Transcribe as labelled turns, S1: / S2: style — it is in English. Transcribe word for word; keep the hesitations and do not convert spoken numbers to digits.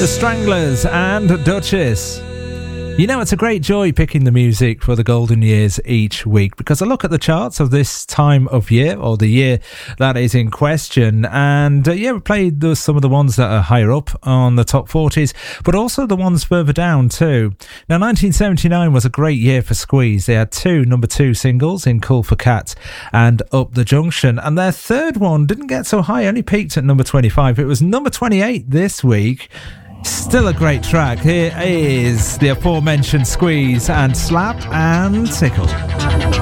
S1: The Stranglers and Duchess. You know, it's a great joy picking the music for the golden years each week, because I look at the charts of this time of year, or the year that is in question, and uh, yeah, we played the, some of the ones that are higher up on the top forties, but also the ones further down too. Now, nineteen seventy-nine was a great year for Squeeze. They had two number two singles in Cool for Cats and Up the Junction, and their third one didn't get so high, only peaked at number twenty-five. It was number twenty-eight this week. Still a great track. Here is the aforementioned Squeeze and Slap and Tickle.